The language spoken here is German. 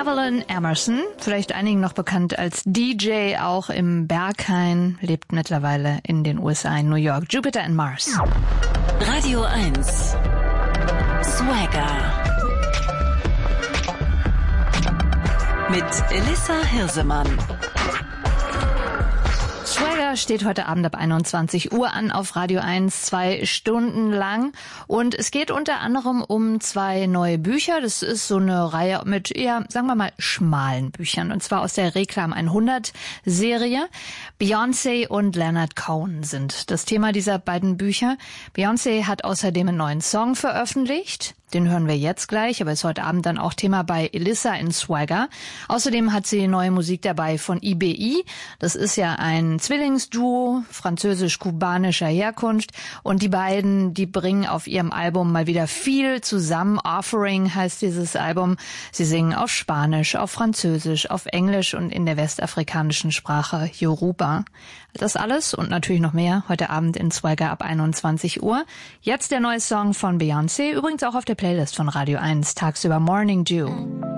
Evelyn Emerson, vielleicht einigen noch bekannt als DJ, auch im Berghain, lebt mittlerweile in den USA, in New York. Jupiter and Mars. Radio 1. Swagger. Mit Elissa Hirsemann. Swagger steht heute Abend ab 21 Uhr an auf Radio 1, 2 Stunden lang. Und es geht unter anderem um 2 neue Bücher. Das ist so eine Reihe mit eher, sagen wir mal, schmalen Büchern. Und zwar aus der Reklam 100 Serie. Beyoncé und Leonard Cohen sind das Thema dieser beiden Bücher. Beyoncé hat außerdem einen neuen Song veröffentlicht. Den hören wir jetzt gleich, aber ist heute Abend dann auch Thema bei Elissa in Swagger. Außerdem hat sie neue Musik dabei von IBI. Das ist ja ein Zwillingsduo französisch-kubanischer Herkunft. Und die beiden, die bringen auf ihrem Album mal wieder viel zusammen. Offering heißt dieses Album. Sie singen auf Spanisch, auf Französisch, auf Englisch und in der westafrikanischen Sprache Yoruba. Das alles und natürlich noch mehr heute Abend in Swagger ab 21 Uhr. Jetzt der neue Song von Beyoncé, übrigens auch auf der Playlist von Radio 1, tagsüber Morning Dew.